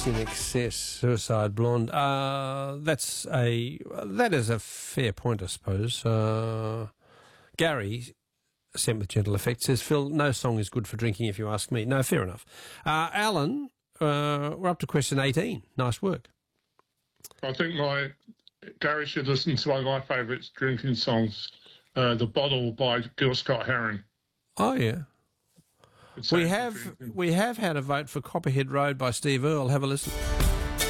Dance in Excess, Suicide Blonde. That is a fair point, I suppose. Gary, sent with gentle effect, says, Phil, no song is good for drinking if you ask me. No, fair enough. Alan, we're up to question 18. Nice work. I think Gary should listen to one of my favourite drinking songs, The Bottle by Gil Scott-Heron. Oh, yeah. We have had a vote for Copperhead Road by Steve Earle. Have a listen.